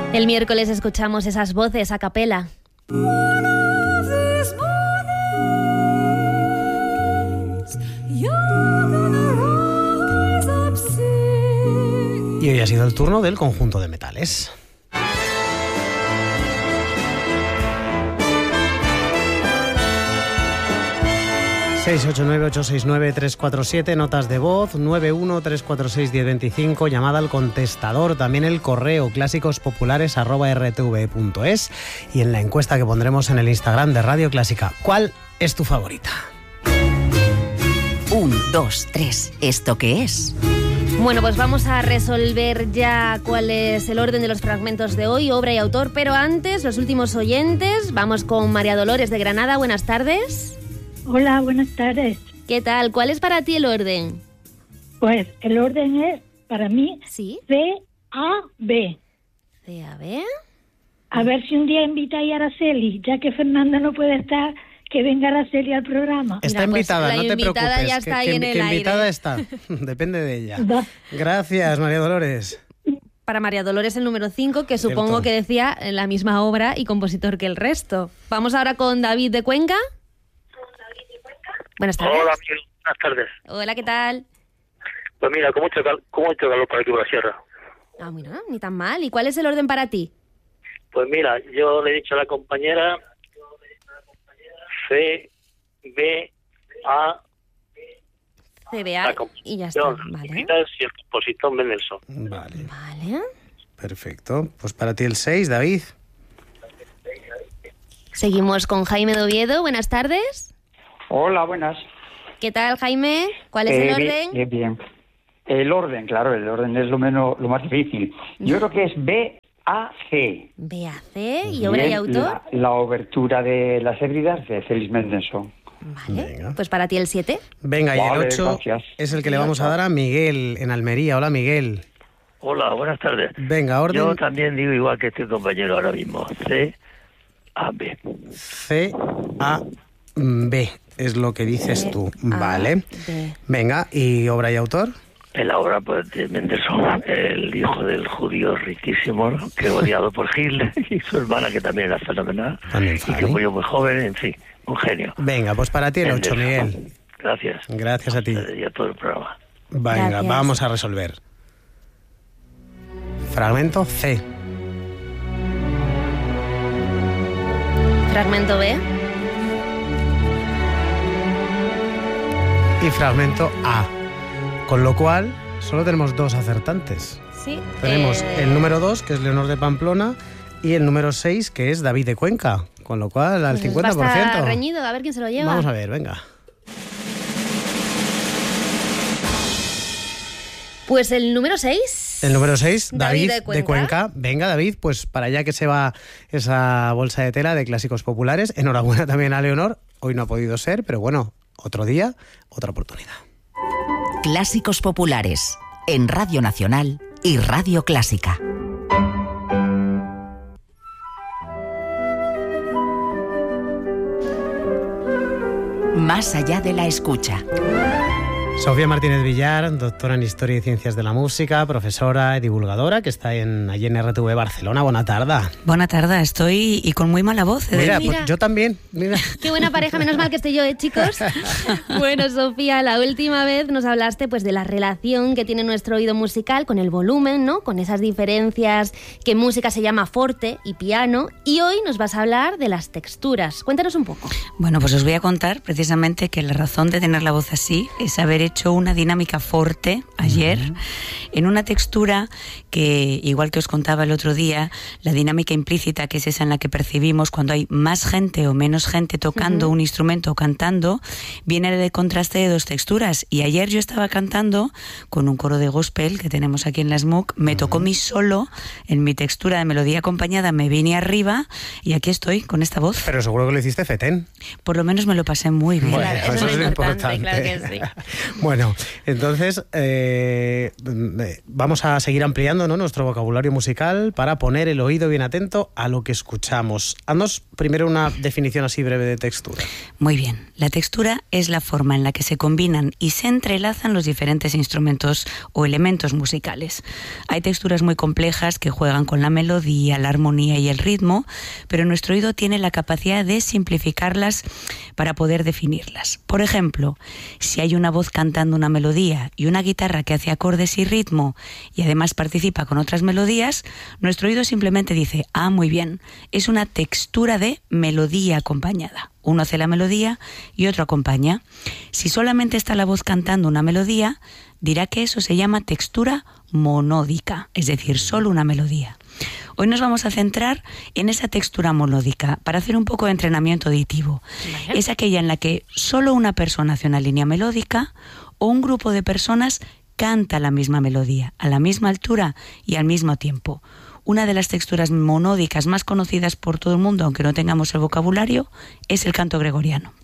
El miércoles escuchamos esas voces a capela. Y hoy ha sido el turno del conjunto de metales. ...689-869-347... notas de voz... ...91-346-1025... llamada al contestador... ...también el correo... clásicospopulares@rtv.es... ...y en la encuesta que pondremos en el Instagram de Radio Clásica... ¿cuál es tu favorita? 1, 2, 3... ¿esto qué es? Bueno, pues vamos a resolver ya cuál es el orden de los fragmentos de hoy, obra y autor... ...pero antes, los últimos oyentes... ...vamos con María Dolores de Granada. Buenas tardes. Hola, buenas tardes. ¿Qué tal? ¿Cuál es para ti el orden? Pues el orden es, para mí, ¿Sí? C-A-B. ¿C-A-B? A ver si un día invitáis a Araceli, ya que Fernanda no puede estar, que venga Araceli al programa. Está Mira, pues invitada, la no te invitada preocupes. ya está ahí en el que aire. invitada está. Depende de ella. Va. Gracias, María Dolores. Para María Dolores el número 5, que supongo que decía la misma obra y compositor que el resto. Vamos ahora con David de Cuenca. Buenas tardes. Hola, Miguel. Buenas tardes. Hola, ¿qué tal? Pues mira, ¿cómo ha hecho calor por aquí por la sierra? Ah, mira, ni tan mal. ¿Y cuál es el orden para ti? Pues mira, yo le he dicho a la compañera C, B, A, CBA y ya está. Vale. Y el compositor Mendelssohn. Vale. Vale. Perfecto. Pues para ti el 6, David. Seguimos con Jaime de Oviedo. Buenas tardes. Hola, buenas. ¿Qué tal, Jaime? ¿Cuál es el orden? Bien. El orden, claro, el orden es lo más difícil. Yo creo que es B-A-C. B-A-C y obra y autor. La obertura de las Hébridas de Félix Mendelssohn. Vale, Venga. pues para ti el 7. Venga, y Vale, el 8 gracias. es el que le vamos a dar a Miguel en Almería. Hola, Miguel. Hola, buenas tardes. Venga, orden. Yo también digo igual que este compañero ahora mismo. C-A-B. C-A-B es lo que dices tú. Vale. B. Venga, ¿y obra y autor? En la obra pues, de Mendelssohn, el hijo del judío riquísimo, ¿no? Que odiado por Hitler, y su hermana, que también era fenomenal, También y que vale. murió muy joven, en fin, un genio. Venga, pues para ti el 8, Mendelssohn. Miguel. Gracias. Gracias a ti. Y a todo el programa. Venga, Gracias. vamos a resolver. Fragmento C. Fragmento B. Y fragmento A. Con lo cual, solo tenemos 2 acertantes. Sí. Tenemos el número 2, que es Leonor de Pamplona, y el número 6, que es David de Cuenca. Con lo cual, al 50%. Va a estar reñido, a ver quién se lo lleva. Vamos a ver, venga. Pues el número 6. El número 6, David David de de Cuenca. Cuenca. Venga, David, pues para allá que se va esa bolsa de tela de clásicos populares. Enhorabuena también a Leonor. Hoy no ha podido ser, pero bueno, otro día, otra oportunidad. Clásicos populares en Radio Nacional y Radio Clásica. Más allá de la escucha. Sofía Martínez Villar, doctora en Historia y Ciencias de la Música, profesora y divulgadora, que está allí en RTV Barcelona. Buena tarde. Buena tarde, estoy y con muy mala voz. Mira, Mira. pues yo también. Mira. Qué buena pareja, menos mal que estoy yo, chicos. Bueno, Sofía, la última vez nos hablaste pues de la relación que tiene nuestro oído musical con el volumen, ¿no? Con esas diferencias que en música se llama forte y piano. Y hoy nos vas a hablar de las texturas. Cuéntanos un poco. Bueno, pues os voy a contar precisamente que la razón de tener la voz así es haber hecho una dinámica forte ayer en una textura que, igual que os contaba el otro día, la dinámica implícita, que es esa en la que percibimos cuando hay más gente o menos gente tocando un instrumento o cantando, viene del contraste de 2 texturas. Y ayer yo estaba cantando con un coro de gospel que tenemos aquí en la SMUC, me tocó mi solo en mi textura de melodía acompañada, me vine arriba y aquí estoy con esta voz. Pero seguro que lo hiciste fetén. Por lo menos me lo pasé muy bien. Bueno, eso es lo importante. claro que sí. Bueno, entonces vamos a seguir ampliando, ¿no?, nuestro vocabulario musical para poner el oído bien atento a lo que escuchamos. Haznos primero una definición así breve de textura. Muy bien. La textura es la forma en la que se combinan y se entrelazan los diferentes instrumentos o elementos musicales. Hay texturas muy complejas que juegan con la melodía, la armonía y el ritmo, pero nuestro oído tiene la capacidad de simplificarlas para poder definirlas. Por ejemplo, si hay una voz cantando una melodía y una guitarra que hace acordes y ritmo y además participa con otras melodías, nuestro oído simplemente dice: ah, muy bien, es una textura de melodía acompañada. Uno hace la melodía y otro acompaña. Si solamente está la voz cantando una melodía, dirá que eso se llama textura monódica, es decir, solo una melodía. Hoy nos vamos a centrar en esa textura monódica para hacer un poco de entrenamiento auditivo. Vale. Es aquella en la que solo una persona hace una línea melódica o un grupo de personas canta la misma melodía, a la misma altura y al mismo tiempo. Una de las texturas monódicas más conocidas por todo el mundo, aunque no tengamos el vocabulario, es el canto gregoriano.